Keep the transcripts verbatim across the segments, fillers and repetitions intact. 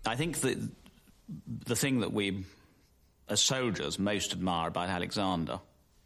I think that the thing that we, as soldiers, most admire about Alexander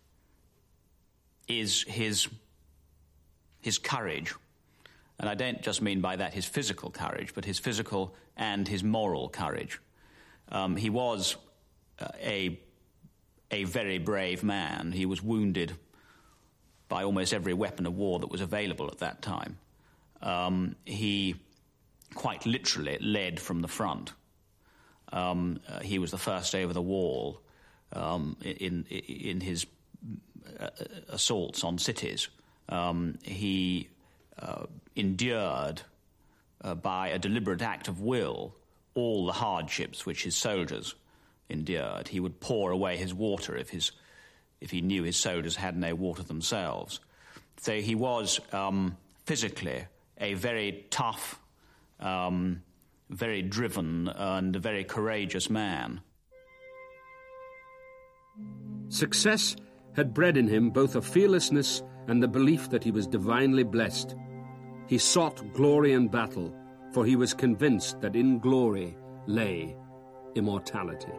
is his, his courage. And I don't just mean by that his physical courage, but his physical and his moral courage. Um, he was uh, a, a very brave man. He was wounded by almost every weapon of war that was available at that time. Um, he quite literally led from the front. Um, uh, he was the first over the wall um, in, in his uh, assaults on cities. Um, he uh, endured uh, by a deliberate act of will all the hardships which his soldiers endured. He would pour away his water if his if he knew his soldiers had no water themselves. So he was um, physically a very tough, um, very driven and a very courageous man. Success had bred in him both a fearlessness and the belief that he was divinely blessed. He sought glory in battle, for he was convinced that in glory lay immortality.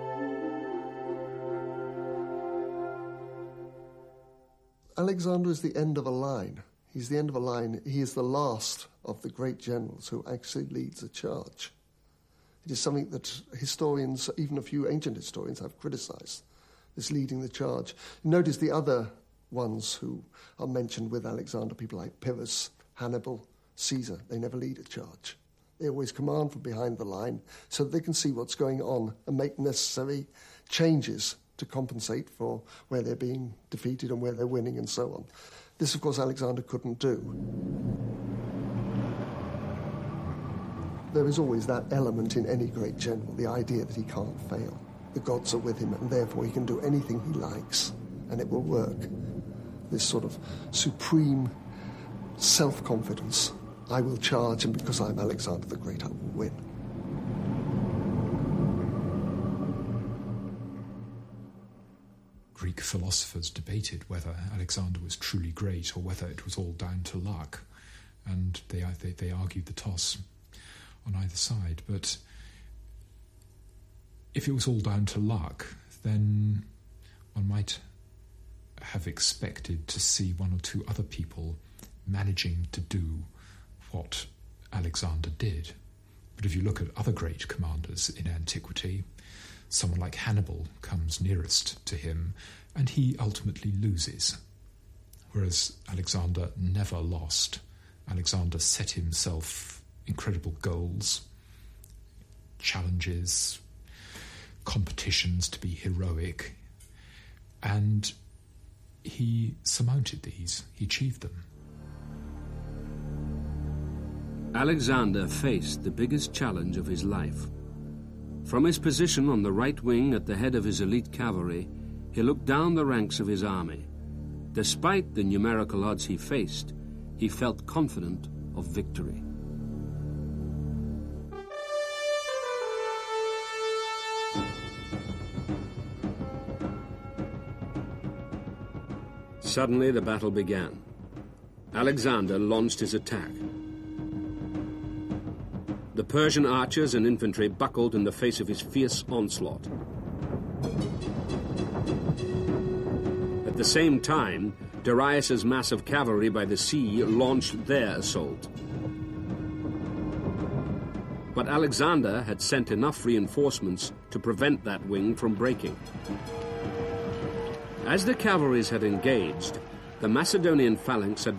Alexander is the end of a line. He's the end of a line. He is the last of the great generals who actually leads a charge. It is something that historians, even a few ancient historians, have criticised, this leading the charge. Notice the other ones who are mentioned with Alexander, people like Pyrrhus, Hannibal, Caesar, they never lead a charge. They always command from behind the line so that they can see what's going on and make necessary changes to compensate for where they're being defeated and where they're winning and so on. This, of course, Alexander couldn't do. There is always that element in any great general, the idea that he can't fail. The gods are with him, and therefore he can do anything he likes, and it will work. This sort of supreme self-confidence. I will charge, and because I'm Alexander the Great, I will win. Greek philosophers debated whether Alexander was truly great or whether it was all down to luck, and they they, they argued the toss on either side. But if it was all down to luck, then one might have expected to see one or two other people managing to do what Alexander did. But if you look at other great commanders in antiquity, someone like Hannibal comes nearest to him, and he ultimately loses. Whereas Alexander never lost. Alexander set himself incredible goals, challenges, competitions to be heroic, and he surmounted these, he achieved them. Alexander faced the biggest challenge of his life. From his position on the right wing at the head of his elite cavalry, he looked down the ranks of his army. Despite the numerical odds he faced, he felt confident of victory. Suddenly the battle began. Alexander launched his attack. The Persian archers and infantry buckled in the face of his fierce onslaught. At the same time, Darius's massive cavalry by the sea launched their assault. But Alexander had sent enough reinforcements to prevent that wing from breaking. As the cavalries had engaged, the Macedonian phalanx had